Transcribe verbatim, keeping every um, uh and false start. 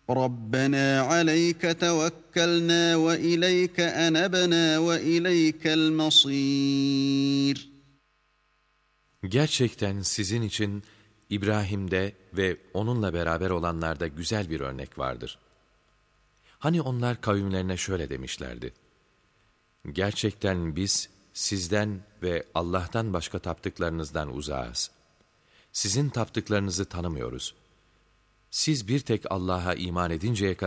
رَبَّنَا عَلَيْكَ تَوَكَّلْنَا وَإِلَيْكَ أَنَبْنَا وَإِلَيْكَ الْمَصِيرُ. Gerçekten sizin için İbrahim'de ve onunla beraber olanlarda güzel bir örnek vardır. Hani onlar kavimlerine şöyle demişlerdi: Gerçekten biz sizden ve Allah'tan başka taptıklarınızdan uzağız. Sizin taptıklarınızı tanımıyoruz. Siz bir tek Allah'a iman edinceye kadar